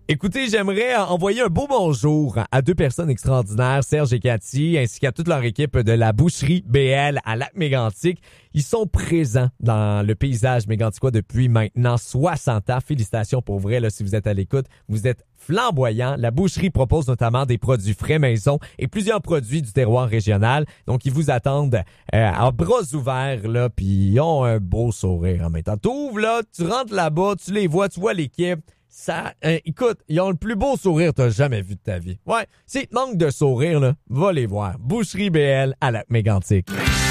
Écoutez, j'aimerais envoyer un beau bonjour à deux personnes extraordinaires, Serge et Cathy, ainsi qu'à toute leur équipe de la boucherie BL à Lac-Mégantic. Ils sont présents dans le paysage méganticois depuis maintenant 60 ans. Félicitations pour vrai, là, si vous êtes à l'écoute. Vous êtes flamboyants. La boucherie propose notamment des produits frais maison et plusieurs produits du terroir régional. Donc, ils vous attendent à bras ouverts, là, puis ils ont un beau sourire en même temps. T'ouvres, là, tu rentres là-bas, tu les vois, tu vois l'équipe. Ça, écoute, ils ont le plus beau sourire que t'as jamais vu de ta vie. Ouais, si te manque de sourire, là, va les voir. Boucherie BL à Lac-Mégantic.